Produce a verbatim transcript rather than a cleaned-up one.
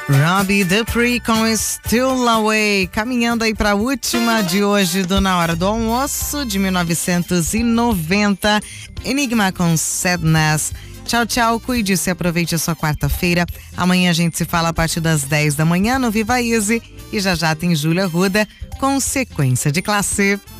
Robbie Dupree com Still Away, caminhando aí para a última de hoje do Na Hora do Almoço de mil novecentos e noventa, Enigma com Sadness. Tchau, tchau, cuide-se, aproveite a sua quarta-feira. Amanhã a gente se fala a partir das dez da manhã no Viva Easy e já já tem Júlia Arruda com Sequência de Classe.